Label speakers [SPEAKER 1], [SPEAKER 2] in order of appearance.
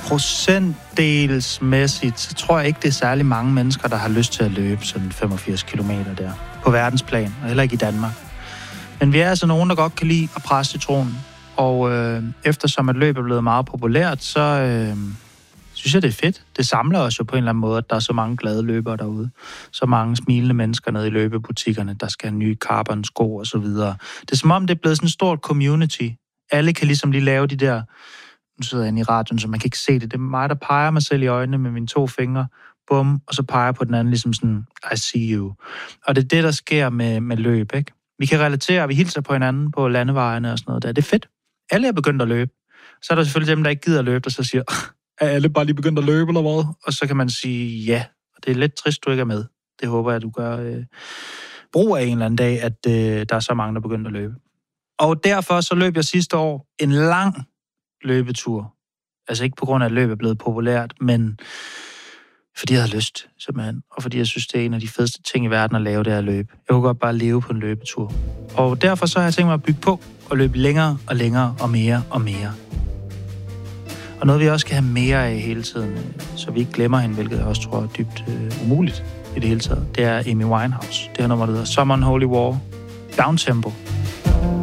[SPEAKER 1] Procentdelsmæssigt, så tror jeg ikke, det er særlig mange mennesker, der har lyst til at løbe sådan 85 kilometer der. På verdensplan, og heller ikke i Danmark. Men vi er altså nogen, der godt kan lide at presse citronen. Og eftersom at løb er blevet meget populært, så synes jeg, det er fedt. Det samler os jo på en eller anden måde, at der er så mange glade løbere derude. Så mange smilende mennesker nede i løbebutikkerne, der skal have nye carbon-sko og så videre. Det er som om, det er blevet sådan et stort community. Alle kan ligesom lige lave de der... Nu sidder jeg inde i radioen, så man kan ikke se det. Det er mig, der peger mig selv i øjnene med mine 2 fingre. Bum, og så peger på den anden ligesom sådan, I see you. Og det er det, der sker med løb, ikke? Vi kan relatere, vi hilser på hinanden på landevejene og sådan noget der. Det er fedt. Alle er begyndt at løbe. Så er der selvfølgelig dem, der ikke gider at løbe, der så siger, er alle bare lige begyndt at løbe, eller hvad? Og så kan man sige, ja. Og det er lidt trist, du ikke er med. Det håber jeg, at du gør brug af en eller anden dag, at der er så mange, der begynder at løbe. Og derfor så løb jeg sidste år en lang løbetur. Altså ikke på grund af, at løb er blevet populært, men fordi jeg havde lyst, simpelthen. Og fordi jeg synes, det er en af de fedeste ting i verden at lave, det er at løbe. Jeg kunne godt bare leve på en løbetur. Og derfor så har jeg tænkt mig at bygge på og løbe længere og længere og mere og mere. Og noget, vi også skal have mere af hele tiden, så vi ikke glemmer hende, hvilket jeg også tror er dybt umuligt i det hele taget, det er Amy Winehouse. Det her nummer, der hedder Summer on Holy War, downtempo.